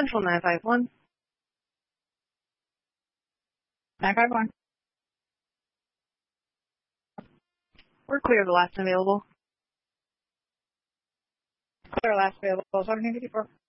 Central 951. 951. We're clear, the last available. Clear, last available. 1754.